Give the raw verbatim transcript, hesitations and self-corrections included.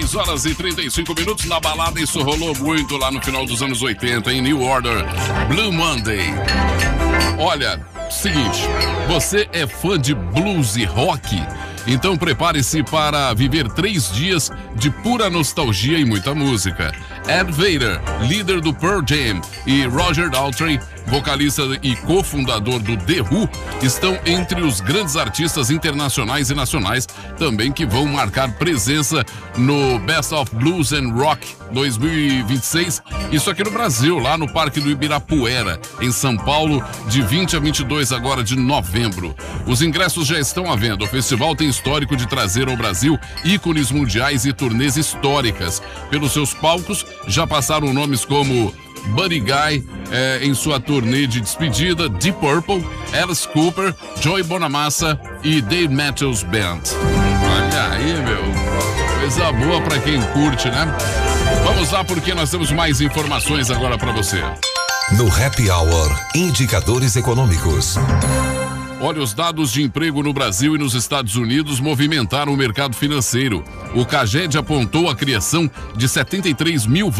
seis horas e trinta e cinco minutos na balada. Isso rolou muito lá no final dos anos oitenta, em New Order, Blue Monday. Olha, seguinte, você é fã de blues e rock? Então prepare-se para viver três dias de pura nostalgia e muita música. Ed Vedder, líder do Pearl Jam, e Roger Daltrey, vocalista e cofundador do The Who, estão entre os grandes artistas internacionais e nacionais também que vão marcar presença no Best of Blues and Rock dois mil e vinte e seis, isso aqui no Brasil, lá no Parque do Ibirapuera, em São Paulo, de vinte a vinte e dois agora de novembro. Os ingressos já estão à venda. O festival tem histórico de trazer ao Brasil ícones mundiais e turnês históricas. Pelos seus palcos já passaram nomes como Buddy Guy eh, em sua turnê de despedida, Deep Purple, Alice Cooper, Joey Bonamassa e Dave Matthews Band. Olha aí, meu, coisa boa pra quem curte, né? Vamos lá porque nós temos mais informações agora pra você. No Happy Hour, indicadores econômicos. Olha, os dados de emprego no Brasil e nos Estados Unidos movimentaram o mercado financeiro. O CAGED apontou a criação de setenta e três mil